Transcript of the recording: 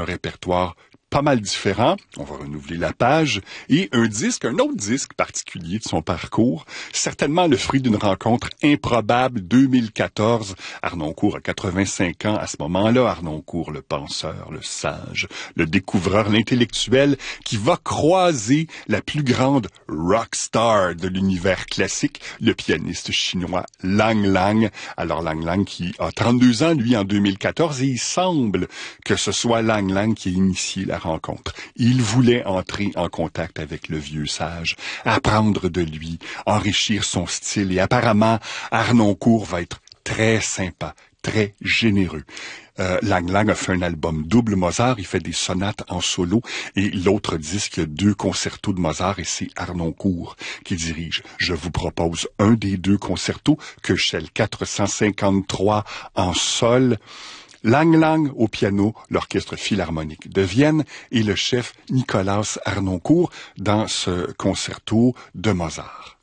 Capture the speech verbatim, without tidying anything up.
un répertoire pas mal différent, on va renouveler la page, et un disque, un autre disque particulier de son parcours, certainement le fruit d'une rencontre improbable, deux mille quatorze. Harnoncourt a quatre-vingt-cinq ans à ce moment-là, Harnoncourt le penseur, le sage, le découvreur, l'intellectuel, qui va croiser la plus grande rock star de l'univers classique, le pianiste chinois Lang Lang. Alors Lang Lang qui a trente-deux ans, lui, en deux mille quatorze, et il semble que ce soit Lang Lang qui a initié la rencontre. Il voulait entrer en contact avec le vieux sage, apprendre de lui, enrichir son style, et apparemment, Harnoncourt va être très sympa, très généreux. Euh, Lang Lang a fait un album double Mozart, il fait des sonates en solo, et l'autre disque, il y a deux concertos de Mozart, et c'est Harnoncourt qui dirige. Je vous propose un des deux concertos, Köchel quatre cent cinquante-trois en sol, Lang Lang au piano, l'Orchestre Philharmonique de Vienne, et le chef Nikolaus Harnoncourt dans ce concerto de Mozart.